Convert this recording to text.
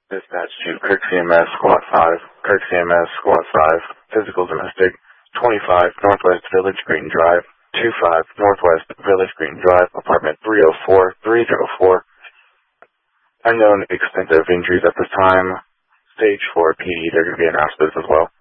Dispatch to Kirk CMS, Squad 5. Kirk CMS, Squad 5. Physical domestic. 25 Northwest Village Green Drive. 25 Northwest Village Green Drive, apartment 304. Unknown extent of injuries at this time. Stage 4 PD, they're going to be announced as well.